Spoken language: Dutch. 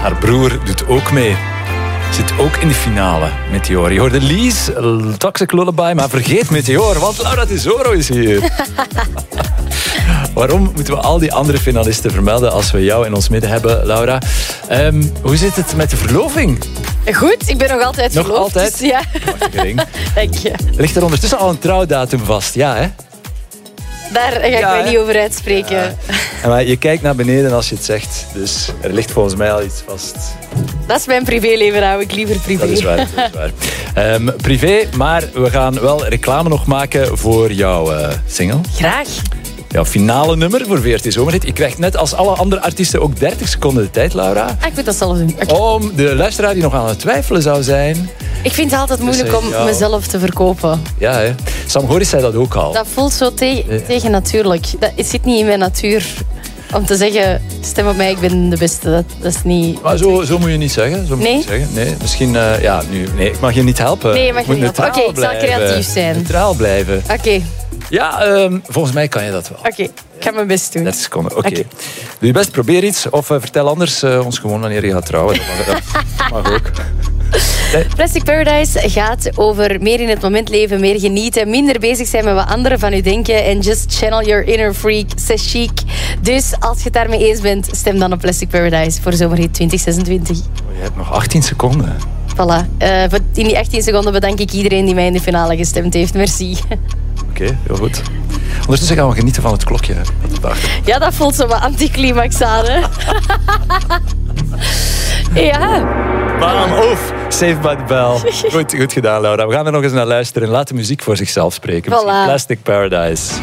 Haar broer doet ook mee. Zit ook in de finale, Meteor. Je hoorde Lies, Toxic Lullaby, maar vergeet Meteor, want Laura Tesoro is hier. Waarom moeten we al die andere finalisten vermelden als we jou in ons midden hebben, Laura? Hoe zit het met de verloving? Goed, ik ben nog altijd verloofd. Nog altijd? Dus ja. Dank je. Ligt er ondertussen al een trouwdatum vast? Ja, hè? Daar ga ik mij niet over uitspreken. Ja. Maar je kijkt naar beneden als je het zegt. Dus er ligt volgens mij al iets vast. Dat is mijn privéleven, hou ik liever privé. Dat is waar. Privé, maar we gaan wel reclame nog maken voor jouw single. Graag. Jouw finale nummer voor VRT Zomerhit. Je krijgt net als alle andere artiesten ook 30 seconden de tijd, Laura. Ik moet dat zelf doen. Okay. Om de luisteraar die nog aan het twijfelen zou zijn. Ik vind het altijd moeilijk om mezelf te verkopen. Ja, hè. Sam Goris zei dat ook al. Dat voelt zo tegen natuurlijk. Het zit niet in mijn natuur om te zeggen, stem op mij, ik ben de beste. Dat is niet... Maar zo moet je niet zeggen. Nee, misschien... ik mag je niet helpen. Nee, je mag je niet helpen. Oké, ik zal creatief zijn. Neutraal blijven. Oké. Ja, volgens mij kan je dat wel. Oké, ik ga mijn best doen. 30 seconden, oké. Doe je best, probeer iets. Of vertel anders ons gewoon wanneer je gaat trouwen. Dat mag ook. Plastic Paradise gaat over meer in het moment leven, meer genieten, minder bezig zijn met wat anderen van u denken en just channel your inner freak, c'est chic. Dus als je het daarmee eens bent, stem dan op Plastic Paradise voor Zomerhit 2026. Je hebt nog 18 seconden. Voilà. In die 18 seconden bedank ik iedereen die mij in de finale gestemd heeft. Merci. Oké, heel goed. Ondertussen gaan we genieten van het klokje. Ja, dat voelt zo wat anticlimax aan, hè? Ja. Bam, oef. Saved by the bell. Goed gedaan, Laura. We gaan er nog eens naar luisteren. Laat de muziek voor zichzelf spreken. Voilà. Plastic Paradise.